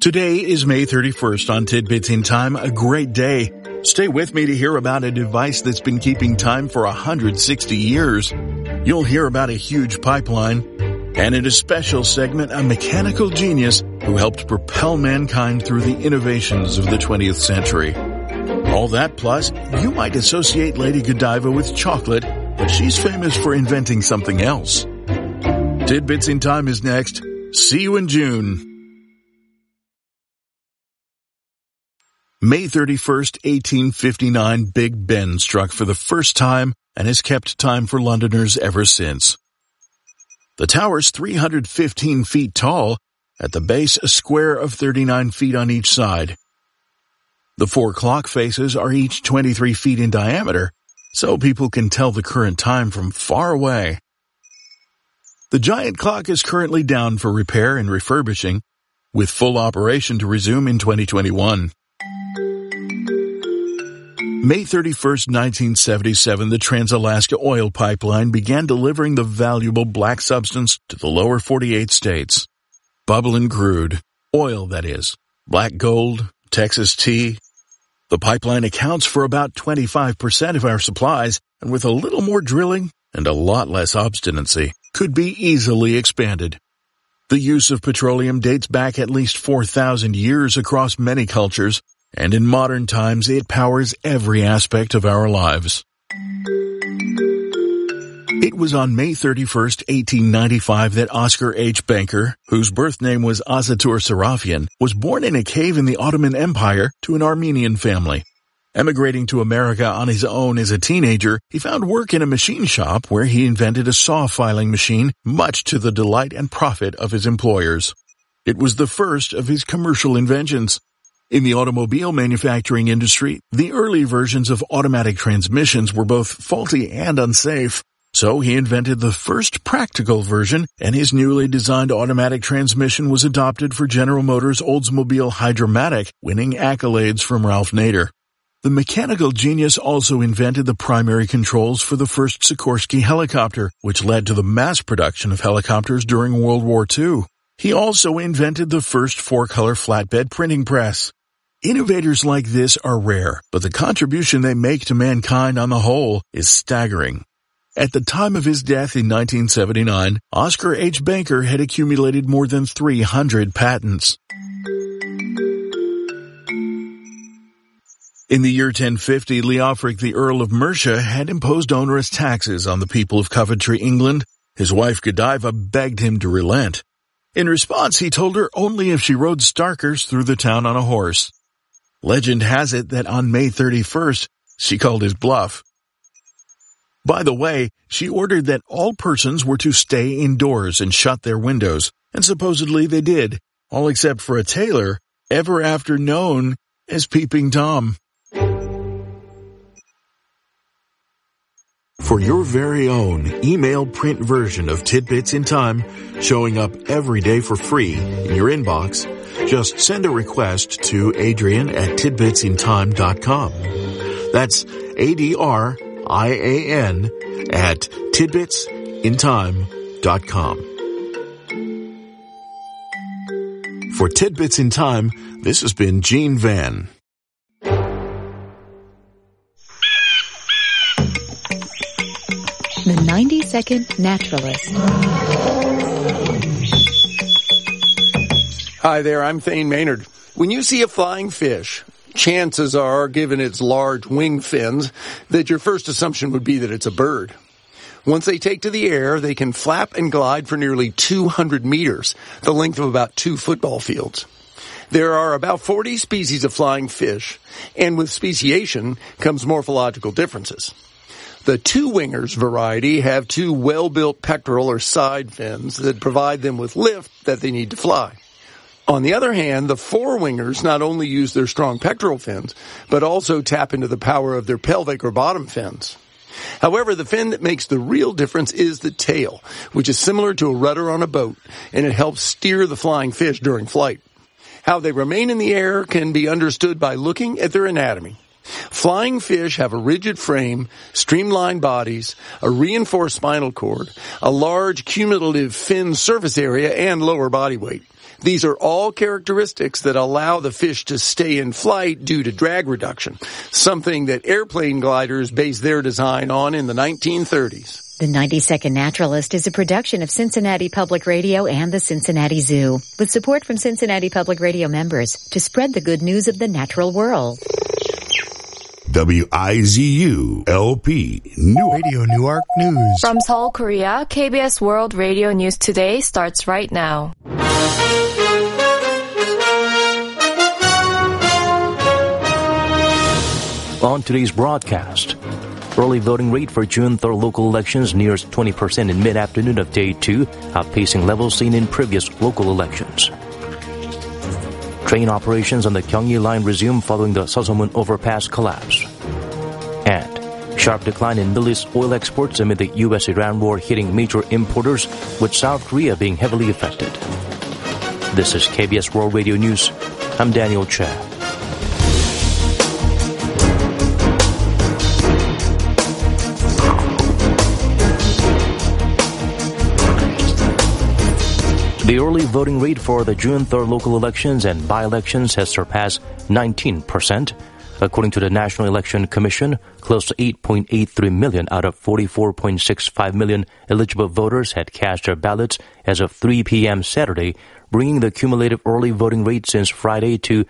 Today is May 31st on Tidbits in Time, a great day. Stay with me to hear about a device that's been keeping time for 160 years. You'll hear about a huge pipeline, and in a special segment, a mechanical genius who helped propel mankind through the innovations of the 20th century. All that plus, you might associate Lady Godiva with chocolate, but she's famous for inventing something else. Tidbits in Time is next. See you in June. May 31st, 1859, Big Ben struck for the first time and has kept time for Londoners ever since. The tower's 315 feet tall, at the base a square of 39 feet on each side. The 4 clock faces are each 23 feet in diameter, so people can tell the current time from far away. The giant clock is currently down for repair and refurbishing, with full operation to resume in 2021. May 31st, 1977, the Trans-Alaska Oil Pipeline began delivering the valuable black substance to the lower 48 states. Bubbling crude, oil that is, black gold, Texas tea. The pipeline accounts for about 25% of our supplies, and with a little more drilling and a lot less obstinacy, could be easily expanded. The use of petroleum dates back at least 4,000 years across many cultures, and in modern times it powers every aspect of our lives. It was on May 31st, 1895 that Oscar H. Banker, whose birth name was Azatur Serafian, was born in a cave in the Ottoman Empire to an Armenian family. Emigrating to America on his own as a teenager, he found work in a machine shop where he invented a saw filing machine, much to the delight and profit of his employers. It was the first of his commercial inventions. In the automobile manufacturing industry, the early versions of automatic transmissions were both faulty and unsafe, so he invented the first practical version, and his newly designed automatic transmission was adopted for General Motors' Oldsmobile Hydra-Matic, winning accolades from Ralph Nader. The mechanical genius also invented the primary controls for the first Sikorsky helicopter, which led to the mass production of helicopters during World War II. He also invented the first 4-color flatbed printing press. Innovators like this are rare, but the contribution they make to mankind on the whole is staggering. At the time of his death in 1979, Oscar H. Banker had accumulated more than 300 patents. In the year 1050, Leofric, the Earl of Mercia, had imposed onerous taxes on the people of Coventry, England. His wife Godiva begged him to relent. In response, he told her only if she rode Starkers through the town on a horse. Legend has it that on May 31st, she called his bluff. By the way, she ordered that all persons were to stay indoors and shut their windows, and supposedly they did, all except for a tailor, ever after known as Peeping Tom. For your very own email print version of Tidbits in Time, showing up every day for free in your inbox, just send a request to Adrian@tidbitsintime.com. That's ADRIAN at tidbitsintime.com. For Tidbits in Time, this has been Gene Van. The 90-Second Naturalist. Hi there, I'm Thane Maynard. When you see a flying fish, chances are, given its large wing fins, that your first assumption would be that it's a bird. Once they take to the air, they can flap and glide for nearly 200 meters, the length of about 2 football fields. There are about 40 species of flying fish, and with speciation comes morphological differences. The two-wingers variety have 2 well-built pectoral or side fins that provide them with lift that they need to fly. On the other hand, the four-wingers not only use their strong pectoral fins, but also tap into the power of their pelvic or bottom fins. However, the fin that makes the real difference is the tail, which is similar to a rudder on a boat, and it helps steer the flying fish during flight. How they remain in the air can be understood by looking at their anatomy. Flying fish have a rigid frame, streamlined bodies, a reinforced spinal cord, a large cumulative fin surface area, and lower body weight. These are all characteristics that allow the fish to stay in flight due to drag reduction, something that airplane gliders based their design on in the 1930s. The 90-Second Naturalist is a production of Cincinnati Public Radio and the Cincinnati Zoo, with support from Cincinnati Public Radio members to spread the good news of the natural world. WIZU-LP Radio Newark News. From Seoul, Korea, KBS World Radio News Today starts right now. On today's broadcast, early voting rate for June 3rd local elections nears 20% in mid-afternoon of day 2, outpacing levels seen in previous local elections. Train operations on the Gyeonggi Line resume following the Seosomun overpass collapse. And sharp decline in Middle East oil exports amid the U.S.-Iran war hitting major importers, with South Korea being heavily affected. This is KBS World Radio News. I'm Daniel Che. The early voting rate for the June 3rd local elections and by-elections has surpassed 19%. According to the National Election Commission, close to 8.83 million out of 44.65 million eligible voters had cast their ballots as of 3 p.m. Saturday, bringing the cumulative early voting rate since Friday to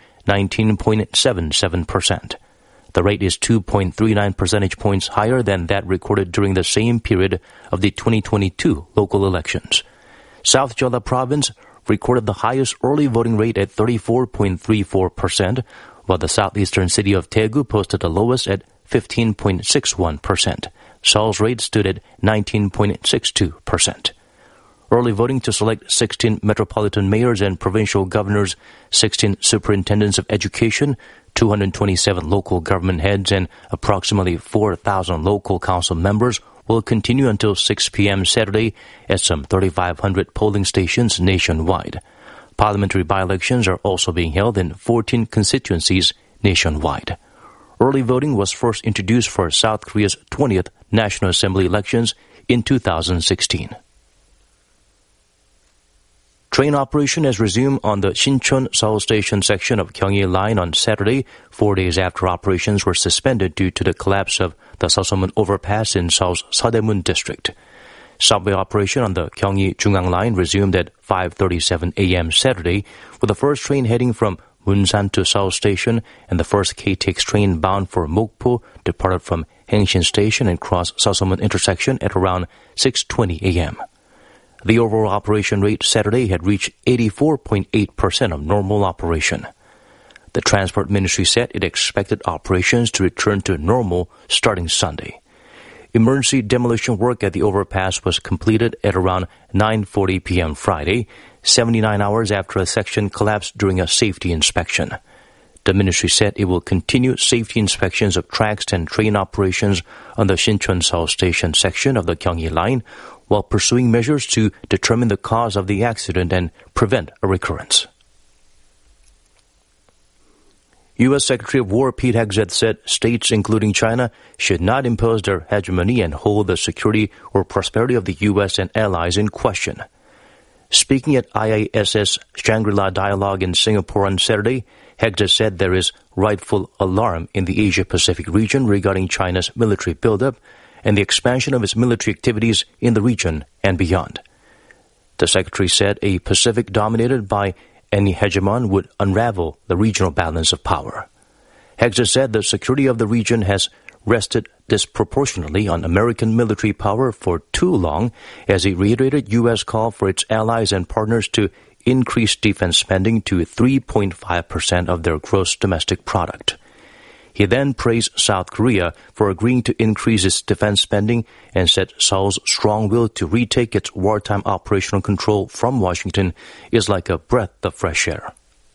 19.77%. The rate is 2.39 percentage points higher than that recorded during the same period of the 2022 local elections. South Jeolla Province recorded the highest early voting rate at 34.34%, while the southeastern city of Daegu posted the lowest at 15.61%. Seoul's rate stood at 19.62%. Early voting to select 16 metropolitan mayors and provincial governors, 16 superintendents of education, 227 local government heads, and approximately 4,000 local council members will continue until 6 p.m. Saturday at some 3,500 polling stations nationwide. Parliamentary by-elections are also being held in 14 constituencies nationwide. Early voting was first introduced for South Korea's 20th National Assembly elections in 2016. Train operation has resumed on the Sinchon-Seoul Station section of Gyeonggi Line on Saturday, 4 days after operations were suspended due to the collapse of the Seosomun overpass in Seoul's Seodaemun district. Subway operation on the Gyeonggi Jungang Line resumed at 5:37 a.m. Saturday, with the first train heading from Munsan to Seoul Station and the first KTX train bound for Mokpo departed from Hangshin Station and crossed Seosomun intersection at around 6:20 a.m. The overall operation rate Saturday had reached 84.8% of normal operation. The Transport Ministry said it expected operations to return to normal starting Sunday. Emergency demolition work at the overpass was completed at around 9:40 p.m. Friday, 79 hours after a section collapsed during a safety inspection. The ministry said it will continue safety inspections of tracks and train operations on the Sinchon-Seoul Station section of the Gyeonggi Line, while pursuing measures to determine the cause of the accident and prevent a recurrence. U.S. Secretary of War Pete Hegseth said states, including China, should not impose their hegemony and hold the security or prosperity of the U.S. and allies in question. Speaking at IISS Shangri-La Dialogue in Singapore on Saturday, Hegseth said there is rightful alarm in the Asia-Pacific region regarding China's military buildup and the expansion of its military activities in the region and beyond. The Secretary said a Pacific dominated by any hegemon would unravel the regional balance of power. Hegseth said the security of the region has rested disproportionately on American military power for too long, as he reiterated U.S. call for its allies and partners to increase defense spending to 3.5% of their gross domestic product. He then praised South Korea for agreeing to increase its defense spending and said Seoul's strong will to retake its wartime operational control from Washington is like a breath of fresh air.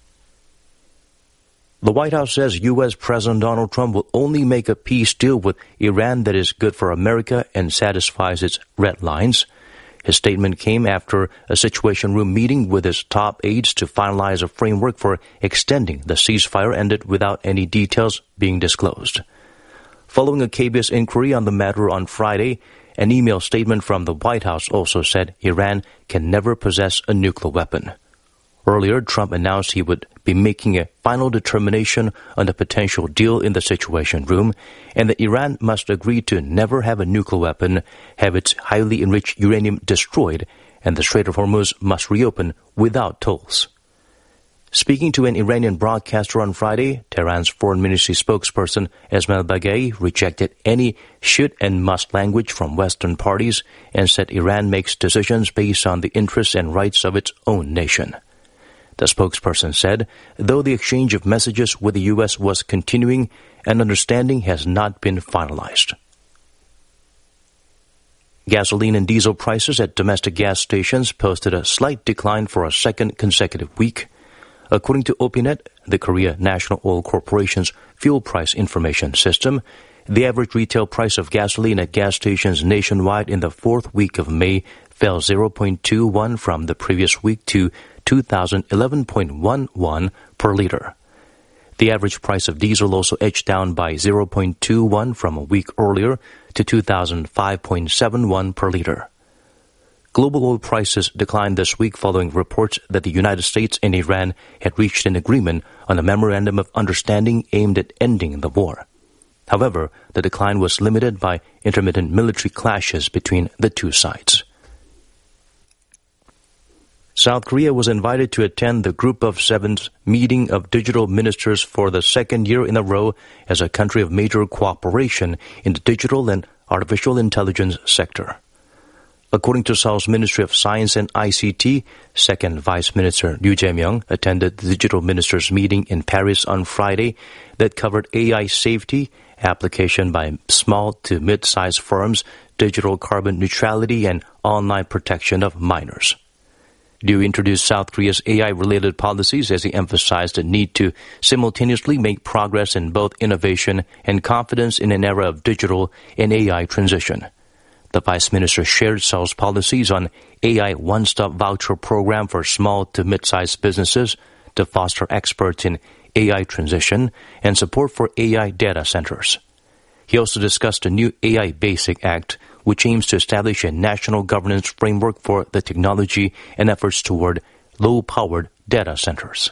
The White House says U.S. President Donald Trump will only make a peace deal with Iran that is good for America and satisfies its red lines. His statement came after a Situation Room meeting with his top aides to finalize a framework for extending the ceasefire ended without any details being disclosed. Following a KBS inquiry on the matter on Friday, an email statement from the White House also said Iran can never possess a nuclear weapon. Earlier, Trump announced he would be making a final determination on the potential deal in the Situation Room, and that Iran must agree to never have a nuclear weapon, have its highly enriched uranium destroyed, and the Strait of Hormuz must reopen without tolls. Speaking to an Iranian broadcaster on Friday, Tehran's foreign ministry spokesperson Esmail Baghei rejected any should and must language from Western parties and said Iran makes decisions based on the interests and rights of its own nation. The spokesperson said, though the exchange of messages with the U.S. was continuing, an understanding has not been finalized. Gasoline and diesel prices at domestic gas stations posted a slight decline for a second consecutive week. According to OPINET, the Korea National Oil Corporation's fuel price information system, the average retail price of gasoline at gas stations nationwide in the fourth week of May fell 0.21 from the previous week to 2011.11 per liter. The average price of diesel also edged down by 0.21 from a week earlier to 2005.71 per liter. Global oil prices declined this week following reports that the United States and Iran had reached an agreement on a memorandum of understanding aimed at ending the war. However, the decline was limited by intermittent military clashes between the two sides. South Korea was invited to attend the Group of Seven's meeting of digital ministers for the second year in a row as a country of major cooperation in the digital and artificial intelligence sector. According to Seoul's Ministry of Science and ICT, Second Vice Minister Ryu Jae-myung attended the digital ministers' meeting in Paris on Friday that covered AI safety, application by small to mid-sized firms, digital carbon neutrality, and online protection of minors. Ryu introduced South Korea's AI-related policies as he emphasized the need to simultaneously make progress in both innovation and confidence in an era of digital and AI transition. The Vice Minister shared Seoul's policies on AI one-stop voucher program for small to mid-sized businesses to foster experts in AI transition and support for AI data centers. He also discussed the new AI Basic Act, which aims to establish a national governance framework for the technology and efforts toward low-powered data centers.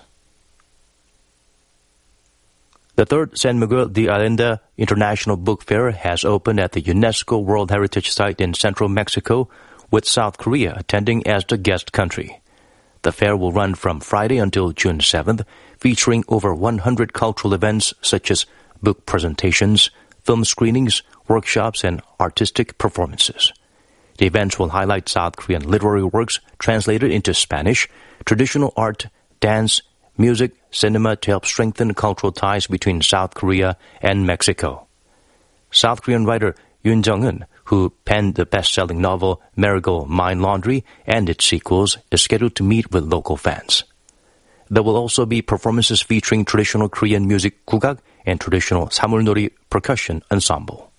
The third San Miguel de Allende International Book Fair has opened at the UNESCO World Heritage Site in central Mexico, with South Korea attending as the guest country. The fair will run from Friday until June 7th, featuring over 100 cultural events such as book presentations, film screenings, workshops, and artistic performances. The events will highlight South Korean literary works translated into Spanish, traditional art, dance, music, cinema to help strengthen cultural ties between South Korea and Mexico. South Korean writer Yoon Jung-eun, who penned the best-selling novel Marigold Mind Laundry and its sequels, is scheduled to meet with local fans. There will also be performances featuring traditional Korean music gugak and traditional samulnori percussion ensemble.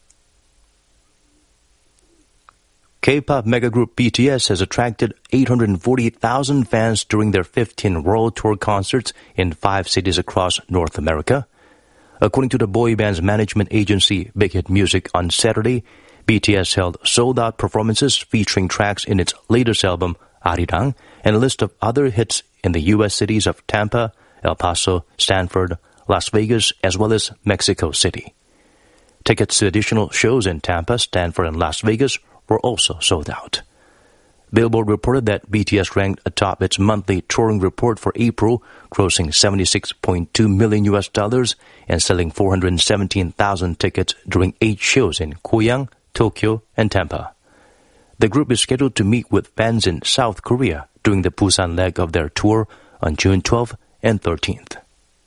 K-pop megagroup BTS has attracted 840,000 fans during their 15 world tour concerts in 5 cities across North America. According to the boy band's management agency Big Hit Music on Saturday, BTS held sold-out performances featuring tracks in its latest album, Arirang, and a list of other hits in the U.S. cities of Tampa, El Paso, Stanford, Las Vegas, as well as Mexico City. Tickets to additional shows in Tampa, Stanford, and Las Vegas were also sold out. Billboard reported that BTS ranked atop its monthly touring report for April, grossing $76.2 million and selling 417,000 tickets during 8 shows in Goyang, Tokyo, and Tampa. The group is scheduled to meet with fans in South Korea during the Busan leg of their tour on June 12th and 13th.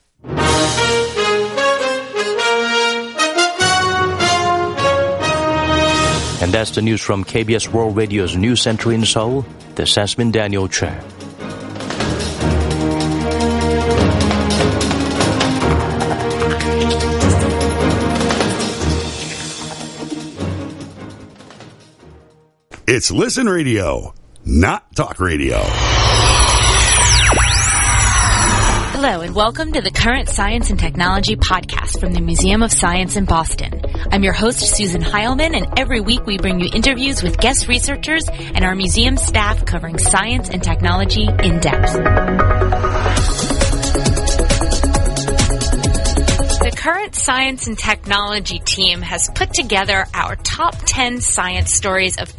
And that's the news from KBS World Radio's News Center in Seoul. This has been Daniel Che. It's Listen Radio, not Talk Radio. Hello and welcome to the Current Science and Technology podcast from the Museum of Science in Boston. I'm your host, Susan Heilman, and every week we bring you interviews with guest researchers and our museum staff covering science and technology in depth. The current science and technology team has put together our top 10 science stories of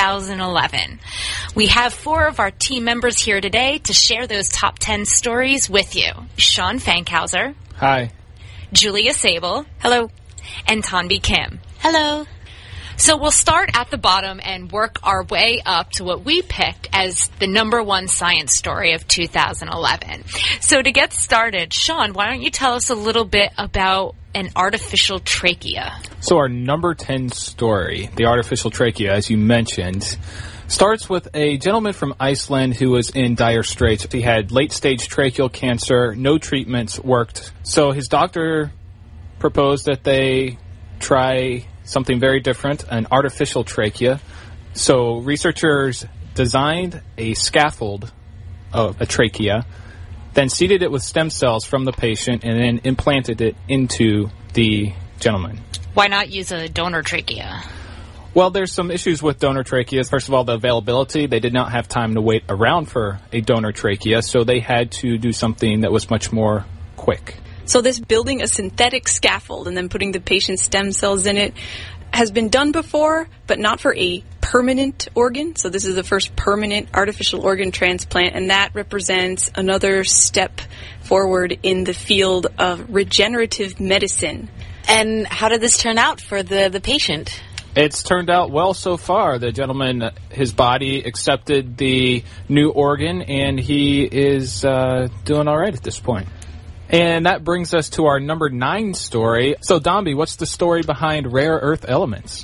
2011. We have 4 of our team members here today to share those top 10 stories with you. Sean Fankhauser. Hi. Julia Sable. Hello. And Tanvi Kim. Hello. So we'll start at the bottom and work our way up to what we picked as the number 1 science story of 2011. So to get started, Sean, why don't you tell us a little bit about an artificial trachea? So our number 10 story, the artificial trachea, as you mentioned, starts with a gentleman from Iceland who was in dire straits. He had late-stage tracheal cancer. No treatments worked. So his doctor proposed that they try something very different, an artificial trachea. So researchers designed a scaffold of a trachea, then seeded it with stem cells from the patient, and then implanted it into the gentleman. Why not use a donor trachea? Well, there's some issues with donor tracheas. First of all, the availability. They did not have time to wait around for a donor trachea, so they had to do something that was much more quick. So this building a synthetic scaffold and then putting the patient's stem cells in it has been done before, but not for a permanent organ. So this is the first permanent artificial organ transplant, and that represents another step forward in the field of regenerative medicine. And how did this turn out for the patient? It's turned out well so far. The gentleman, his body accepted the new organ, and he is doing all right at this point. And that brings us to our number 9 story. So, Dambi, what's the story behind rare earth elements?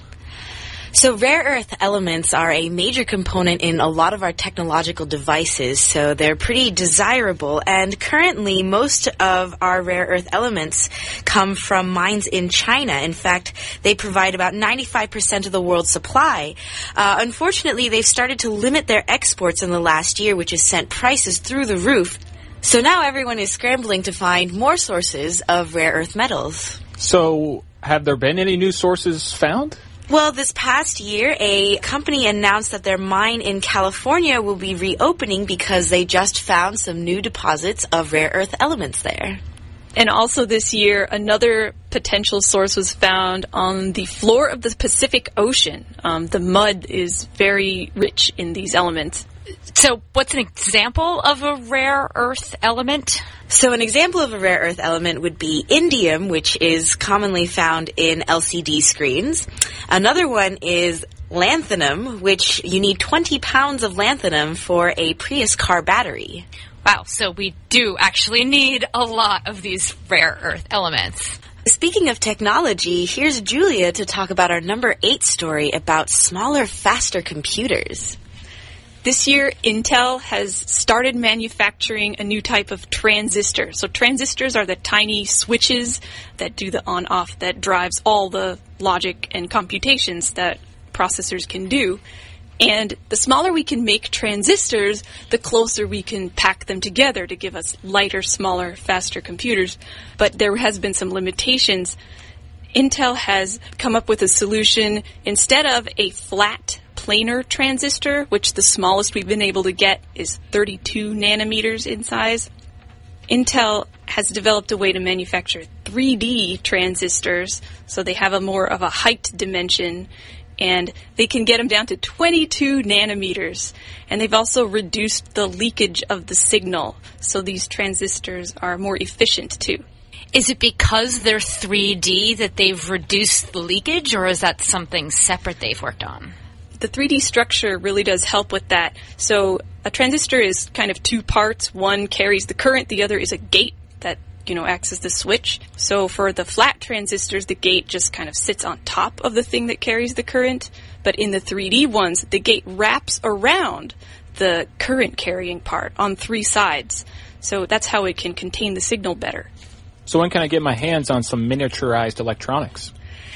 So rare earth elements are a major component in a lot of our technological devices, so they're pretty desirable. And currently, most of our rare earth elements come from mines in China. In fact, they provide about 95% of the world's supply. Unfortunately, they've started to limit their exports in the last year, which has sent prices through the roof. So now everyone is scrambling to find more sources of rare earth metals. So have there been any new sources found? Well, this past year, a company announced that their mine in California will be reopening because they just found some new deposits of rare earth elements there. And also this year, another potential source was found on the floor of the Pacific Ocean. The mud is very rich in these elements. So what's an example of a rare earth element? So an example of a rare earth element would be indium, which is commonly found in LCD screens. Another one is lanthanum, which you need 20 pounds of lanthanum for a Prius car battery. Wow, so we do actually need a lot of these rare earth elements. Speaking of technology, here's Julia to talk about our number 8 story about smaller, faster computers. This year, Intel has started manufacturing a new type of transistor. So transistors are the tiny switches that do the on-off that drives all the logic and computations that processors can do. And the smaller we can make transistors, the closer we can pack them together to give us lighter, smaller, faster computers. But there has been some limitations. Intel has come up with a solution. Instead of a flat planar transistor, which the smallest we've been able to get is 32 nanometers in size, Intel has developed a way to manufacture 3D transistors, so they have a more of a height dimension, and they can get them down to 22 nanometers. And they've also reduced the leakage of the signal, so these transistors are more efficient too. Is it because they're 3D that they've reduced the leakage, or is that something separate they've worked on? The 3D structure really does help with that. So a transistor is kind of 2 parts. One carries the current, the other is a gate that, acts as the switch. So for the flat transistors, the gate just kind of sits on top of the thing that carries the current. But in the 3D ones, the gate wraps around the current carrying part on 3 sides. So that's how it can contain the signal better. So when can I get my hands on some miniaturized electronics?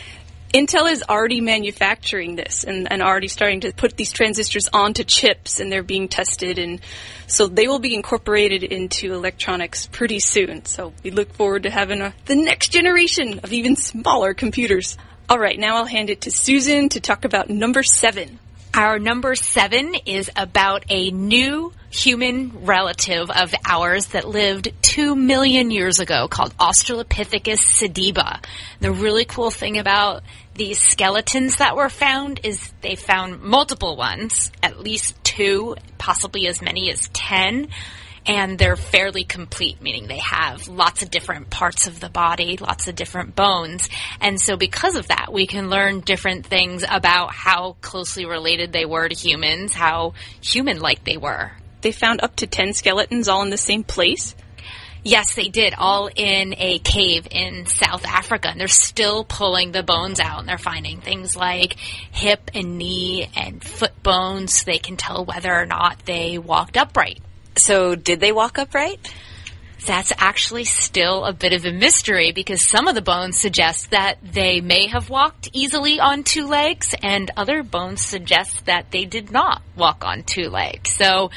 Intel is already manufacturing this and already starting to put these transistors onto chips, and they're being tested, and so they will be incorporated into electronics pretty soon. So we look forward to having the next generation of even smaller computers. All right, now I'll hand it to Susan to talk about number 7. Our number 7 is about a new human relative of ours that lived 2 million years ago called Australopithecus sediba. The really cool thing about these skeletons that were found is they found multiple ones, at least 2, possibly as many as 10. And they're fairly complete, meaning they have lots of different parts of the body, lots of different bones. And so because of that, we can learn different things about how closely related they were to humans, how human-like they were. They found up to 10 skeletons all in the same place? Yes, they did, all in a cave in South Africa. And they're still pulling the bones out, and they're finding things like hip and knee and foot bones. So they can tell whether or not they walked upright. So did they walk upright? That's actually still a bit of a mystery because some of the bones suggest that they may have walked easily on 2 legs and other bones suggest that they did not walk on 2 legs. So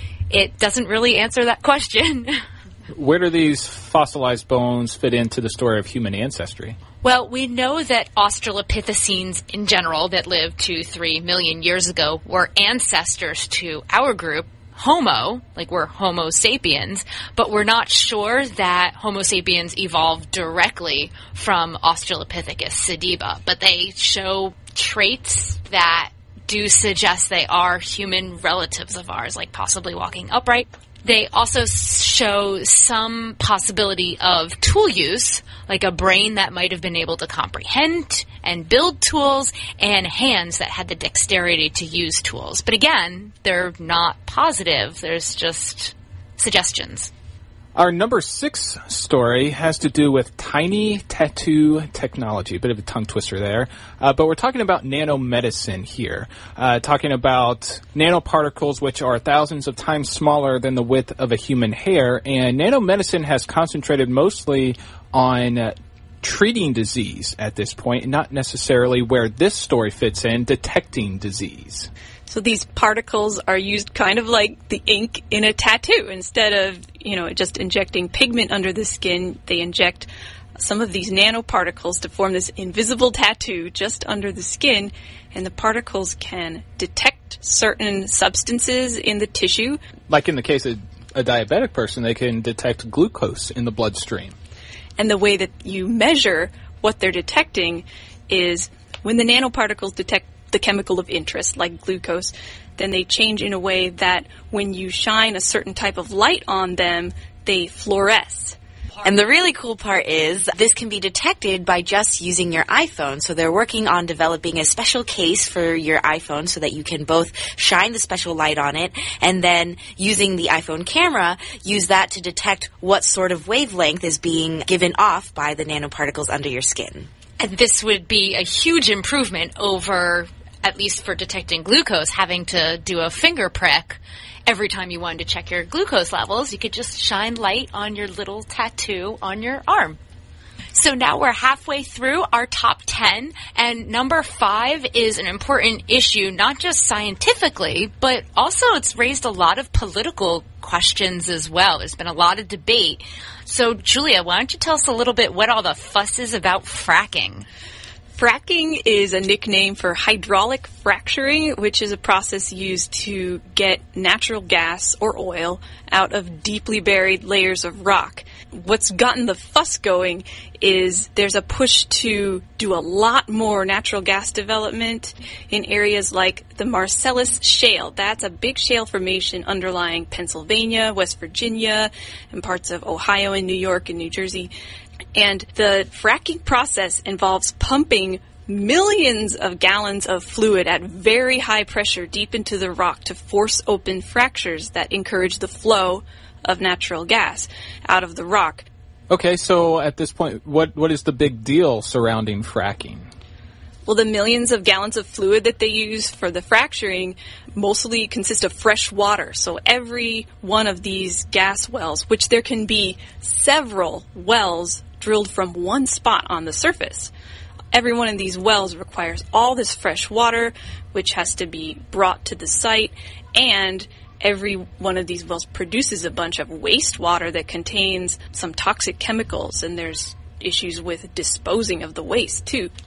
it doesn't really answer that question. Where do these fossilized bones fit into the story of human ancestry? Well, we know that Australopithecines in general that lived 2-3 million years ago were ancestors to our group, Homo, like we're Homo sapiens, but we're not sure that Homo sapiens evolved directly from Australopithecus sediba, but they show traits that do suggest they are human relatives of ours, like possibly walking upright. They also show some possibility of tool use, like a brain that might have been able to comprehend and build tools, and hands that had the dexterity to use tools. But again, they're not positive. There's just suggestions. Our number 6 story has to do with tiny tattoo technology. A bit of a tongue twister there. But we're talking about nanomedicine here. Talking about nanoparticles which are thousands of times smaller than the width of a human hair. And nanomedicine has concentrated mostly on treating disease at this point, not necessarily where this story fits in, detecting disease. So these particles are used kind of like the ink in a tattoo. Instead of, just injecting pigment under the skin, they inject some of these nanoparticles to form this invisible tattoo just under the skin. And the particles can detect certain substances in the tissue. Like in the case of a diabetic person, they can detect glucose in the bloodstream. And the way that you measure what they're detecting is when the nanoparticles detect the chemical of interest, like glucose, then they change in a way that when you shine a certain type of light on them, they fluoresce. And the really cool part is this can be detected by just using your iPhone. So they're working on developing a special case for your iPhone so that you can both shine the special light on it and then using the iPhone camera, use that to detect what sort of wavelength is being given off by the nanoparticles under your skin. And this would be a huge improvement over, at least for detecting glucose, having to do a finger prick every time you wanted to check your glucose levels. You could just shine light on your little tattoo on your arm. So now we're halfway through our top 10, and number 5 is an important issue, not just scientifically, but also it's raised a lot of political questions as well. There's been a lot of debate. So, Julia, why don't you tell us a little bit what all the fuss is about fracking? Fracking is a nickname for hydraulic fracturing, which is a process used to get natural gas or oil out of deeply buried layers of rock. What's gotten the fuss going is there's a push to do a lot more natural gas development in areas like the Marcellus Shale. That's a big shale formation underlying Pennsylvania, West Virginia, and parts of Ohio and New York and New Jersey. And the fracking process involves pumping millions of gallons of fluid at very high pressure deep into the rock to force open fractures that encourage the flow of natural gas out of the rock. Okay, so at this point, what is the big deal surrounding fracking? Well, the millions of gallons of fluid that they use for the fracturing mostly consist of fresh water. So every one of these gas wells, which there can be several wells drilled from one spot on the surface, every one of these wells requires all this fresh water, which has to be brought to the site, and every one of these wells produces a bunch of wastewater that contains some toxic chemicals, and there's issues with disposing of the waste, too.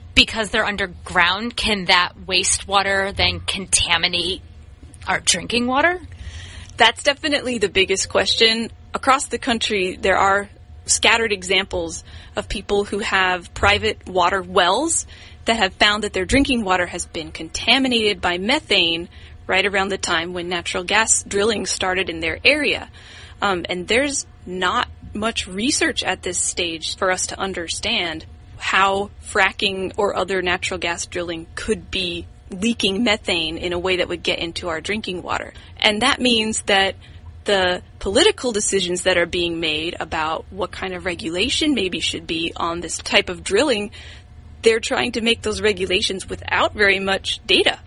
because they're underground, can that wastewater then contaminate our drinking water? That's definitely the biggest question. Across the country, there are scattered examples of people who have private water wells that have found that their drinking water has been contaminated by methane right around the time when natural gas drilling started in their area. And there's not much research at this stage for us to understand how fracking or other natural gas drilling could be leaking methane in a way that would get into our drinking water. And that means that the political decisions that are being made about what kind of regulation maybe should be on this type of drilling, they're trying to make those regulations without very much data.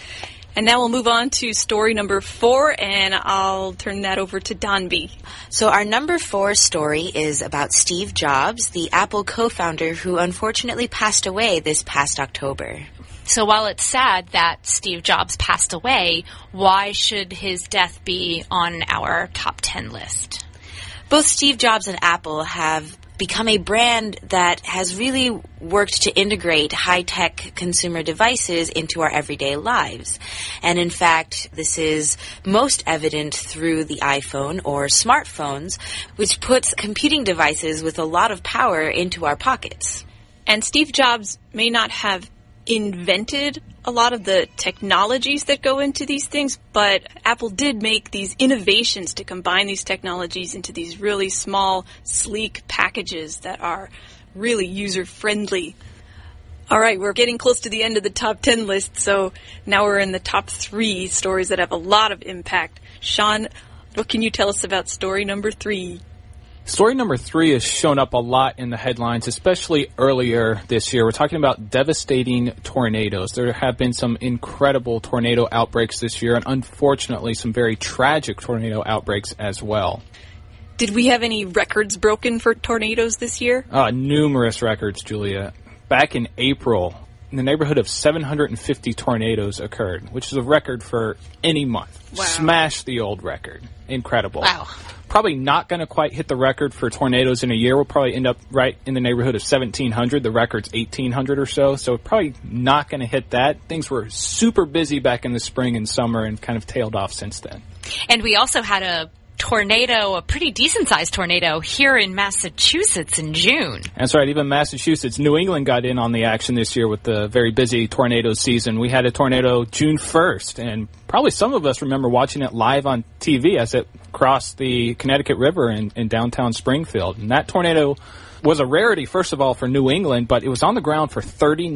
And now we'll move on to story number 4, and I'll turn that over to Danby. So our number 4 story is about Steve Jobs, the Apple co-founder who unfortunately passed away this past October. So while it's sad that Steve Jobs passed away, why should his death be on our top 10 list? Both Steve Jobs and Apple have become a brand that has really worked to integrate high-tech consumer devices into our everyday lives. And in fact, this is most evident through the iPhone or smartphones, which puts computing devices with a lot of power into our pockets. And Steve Jobs may not have invented a lot of the technologies that go into these things, but Apple did make these innovations to combine these technologies into these really small, sleek packages that are really user-friendly. All right, we're getting close to the end of the top 10 list, so now we're in the top 3 stories that have a lot of impact. Sean, what can you tell us about story number 3? Story number 3 has shown up a lot in the headlines, especially earlier this year. We're talking about devastating tornadoes. There have been some incredible tornado outbreaks this year, and unfortunately some very tragic tornado outbreaks as well. Did we have any records broken for tornadoes this year? Numerous records, Julia. Back in April, in the neighborhood of 750 tornadoes occurred, which is a record for any month. Wow. Smashed the old record. Incredible. Wow. Probably not going to quite hit the record for tornadoes in a year. We'll probably end up right in the neighborhood of 1,700. The record's 1,800 or so, so probably not going to hit that. Things were super busy back in the spring and summer and kind of tailed off since then. And we also had a tornado, a pretty decent-sized tornado, here in Massachusetts in June. That's right. Even Massachusetts, New England got in on the action this year with the very busy tornado season. We had a tornado June 1st, and probably some of us remember watching it live on TV as it crossed the Connecticut River in downtown Springfield. And that tornado was a rarity, first of all, for New England, but it was on the ground for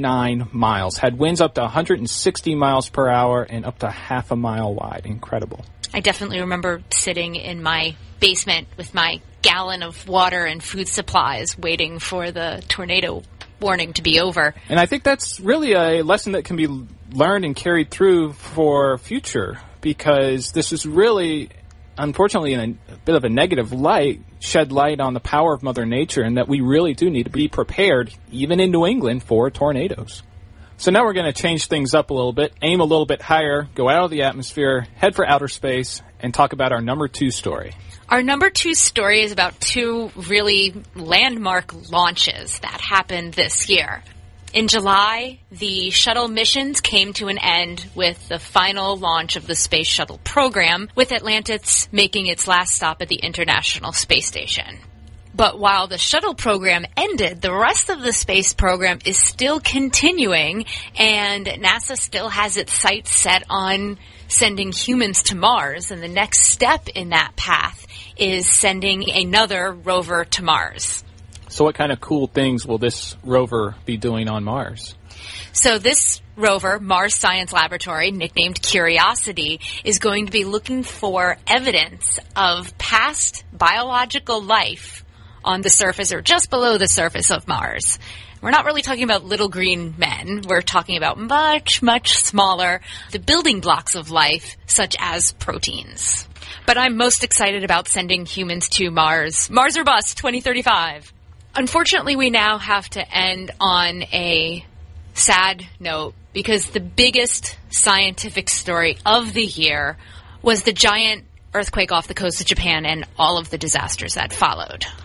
39 miles, had winds up to 160 miles per hour and up to half a mile wide. Incredible. I definitely remember sitting in my basement with my gallon of water and food supplies waiting for the tornado warning to be over. And I think that's really a lesson that can be learned and carried through for future, because this is really, unfortunately, in a bit of a negative light, shed light on the power of Mother Nature, and that we really do need to be prepared, even in New England, for tornadoes. So now we're going to change things up a little bit, aim a little bit higher, go out of the atmosphere, head for outer space, and talk about our number 2 story. Our number 2 story is about 2 really landmark launches that happened this year. In July, the shuttle missions came to an end with the final launch of the Space Shuttle program, with Atlantis making its last stop at the International Space Station. But while the shuttle program ended, the rest of the space program is still continuing, and NASA still has its sights set on sending humans to Mars, and the next step in that path is sending another rover to Mars. So what kind of cool things will this rover be doing on Mars? So this rover, Mars Science Laboratory, nicknamed Curiosity, is going to be looking for evidence of past biological life on the surface or just below the surface of Mars. We're not really talking about little green men. We're talking about much, much smaller, the building blocks of life, such as proteins. But I'm most excited about sending humans to Mars. Mars or bust, 2035. Unfortunately, we now have to end on a sad note, because the biggest scientific story of the year was the giant earthquake off the coast of Japan and all of the disasters that followed.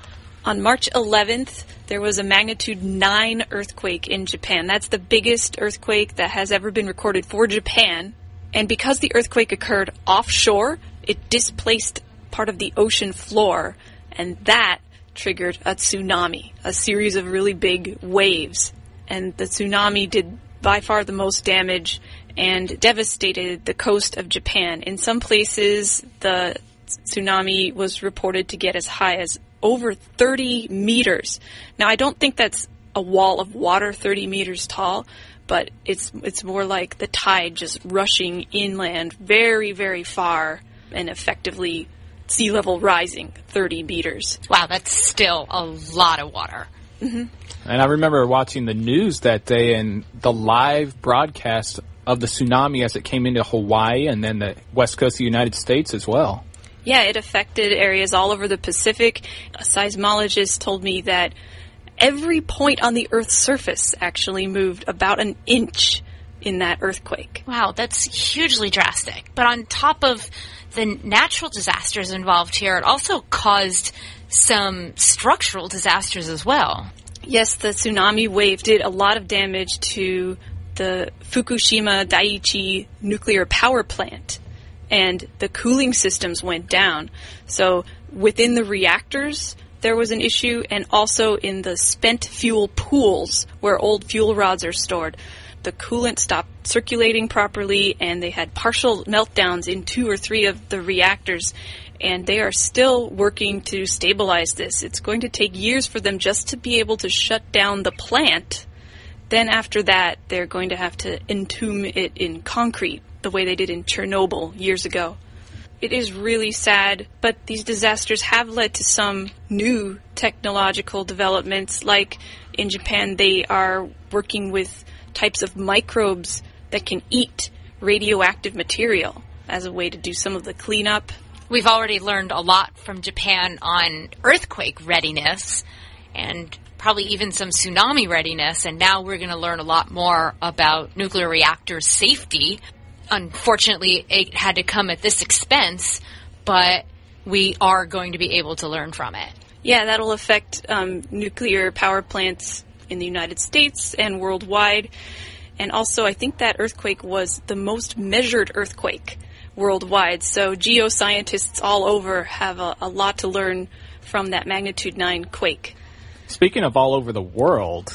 On March 11th, there was a magnitude 9 earthquake in Japan. That's the biggest earthquake that has ever been recorded for Japan. And because the earthquake occurred offshore, it displaced part of the ocean floor, and that triggered a tsunami, a series of really big waves. And the tsunami did by far the most damage and devastated the coast of Japan. In some places, the tsunami was reported to get as high as over 30 meters. Now, I don't think that's a wall of water 30 meters tall, but it's more like the tide just rushing inland very, very far and effectively sea level rising 30 meters. Wow, that's still a lot of water. Mm-hmm. And I remember watching the news that day and the live broadcast of the tsunami as it came into Hawaii and then the west coast of the United States as well. Yeah, it affected areas all over the Pacific. A seismologist told me that every point on the Earth's surface actually moved about an inch in that earthquake. Wow, that's hugely drastic. But on top of the natural disasters involved here, it also caused some structural disasters as well. Yes, the tsunami wave did a lot of damage to the Fukushima Daiichi nuclear power plant, and the cooling systems went down. So within the reactors, there was an issue, and also in the spent fuel pools where old fuel rods are stored. The coolant stopped circulating properly, and they had partial meltdowns in 2 or 3 of the reactors, and they are still working to stabilize this. It's going to take years for them just to be able to shut down the plant. Then after that, they're going to have to entomb it in concrete, the way they did in Chernobyl years ago. It is really sad, but these disasters have led to some new technological developments. Like in Japan, they are working with types of microbes that can eat radioactive material as a way to do some of the cleanup. We've already learned a lot from Japan on earthquake readiness and probably even some tsunami readiness, and now we're going to learn a lot more about nuclear reactor safety. Unfortunately, it had to come at this expense, but we are going to be able to learn from it. Yeah, that'll affect nuclear power plants in the United States and worldwide. And also, I think that earthquake was the most measured earthquake worldwide. So geoscientists all over have a lot to learn from that magnitude 9 quake. Speaking of all over the world,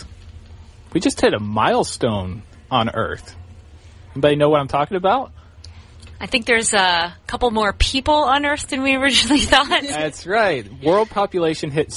we just hit a milestone on Earth. Anybody know what I'm talking about? I think there's a couple more people on Earth than we originally thought. That's right. World population hit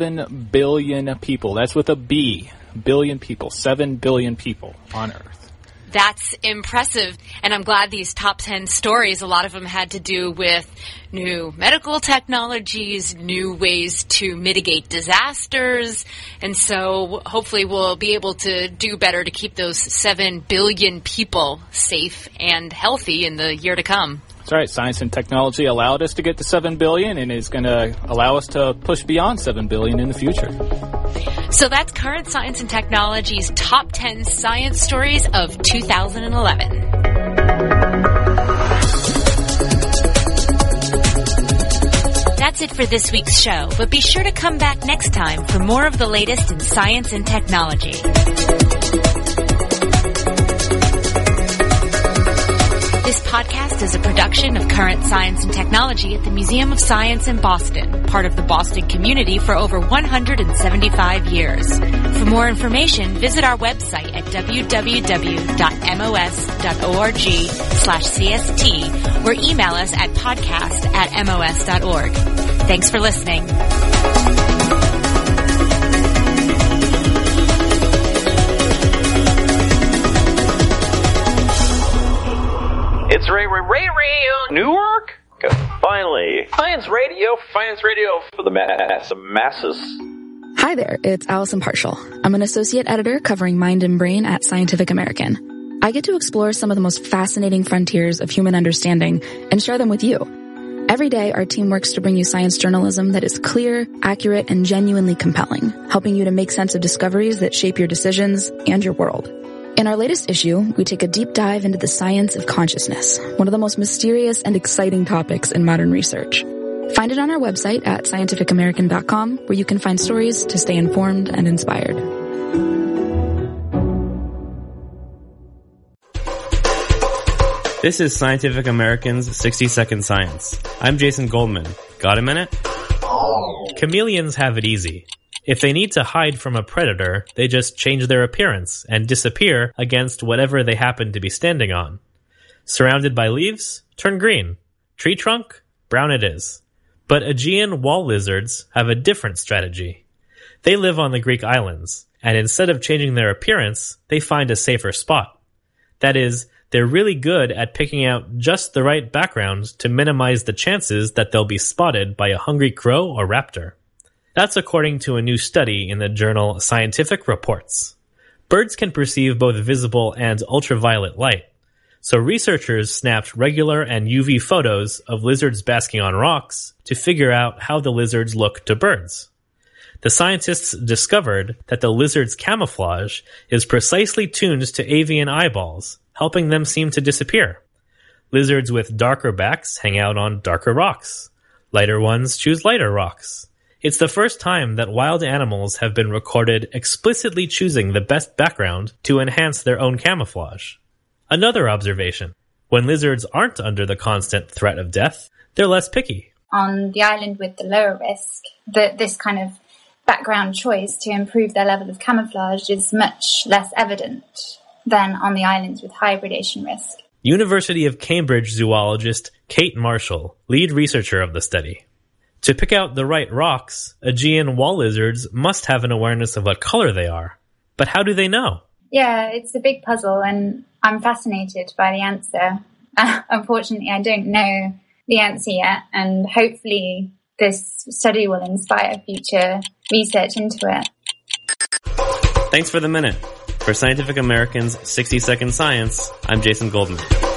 7 billion people. That's with a B. Billion people. 7 billion people on Earth. That's impressive. And I'm glad these top 10 stories, a lot of them had to do with new medical technologies, new ways to mitigate disasters. And so hopefully we'll be able to do better to keep those 7 billion people safe and healthy in the year to come. That's right. Science and technology allowed us to get to 7 billion and is going to allow us to push beyond 7 billion in the future. So that's Current Science and Technology's top 10 science stories of 2011. That's it for this week's show, but be sure to come back next time for more of the latest in science and technology. This podcast is a production of Current Science and Technology at the Museum of Science in Boston, part of the Boston community for over 175 years. For more information, visit our website at www.mos.org/CST or email us at podcast@mos.org. Thanks for listening. It's Ray Newark. Finally, Science Radio for the masses. Hi there, it's Allison Partial. I'm an associate editor covering Mind and Brain at Scientific American. I get to explore some of the most fascinating frontiers of human understanding and share them with you. Every day, our team works to bring you science journalism that is clear, accurate, and genuinely compelling, helping you to make sense of discoveries that shape your decisions and your world. In our latest issue, we take a deep dive into the science of consciousness, one of the most mysterious and exciting topics in modern research. Find it on our website at scientificamerican.com, where you can find stories to stay informed and inspired. This is Scientific American's 60-Second Science. I'm Jason Goldman. Got a minute? Chameleons have it easy. If they need to hide from a predator, they just change their appearance and disappear against whatever they happen to be standing on. Surrounded by leaves, turn green. Tree trunk, brown it is. But Aegean wall lizards have a different strategy. They live on the Greek islands, and instead of changing their appearance, they find a safer spot. That is, they're really good at picking out just the right background to minimize the chances that they'll be spotted by a hungry crow or raptor. That's according to a new study in the journal Scientific Reports. Birds can perceive both visible and ultraviolet light, so researchers snapped regular and UV photos of lizards basking on rocks to figure out how the lizards look to birds. The scientists discovered that the lizard's camouflage is precisely tuned to avian eyeballs, helping them seem to disappear. Lizards with darker backs hang out on darker rocks. Lighter ones choose lighter rocks. It's the first time that wild animals have been recorded explicitly choosing the best background to enhance their own camouflage. Another observation. When lizards aren't under the constant threat of death, they're less picky. On the island with the lower risk, this kind of background choice to improve their level of camouflage is much less evident than on the islands with high predation risk. University of Cambridge zoologist Kate Marshall, lead researcher of the study. To pick out the right rocks, Aegean wall lizards must have an awareness of what color they are. But how do they know? Yeah, it's a big puzzle, and I'm fascinated by the answer. Unfortunately, I don't know the answer yet, and hopefully this study will inspire future research into it. Thanks for the minute. For Scientific American's 60-Second Science, I'm Jason Goldman.